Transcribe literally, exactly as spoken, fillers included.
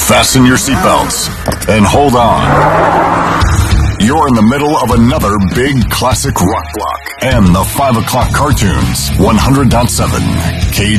Fasten your seatbelts and hold on. You're in the middle of another big classic rock block and the five o'clock cartoons. one hundred point seven K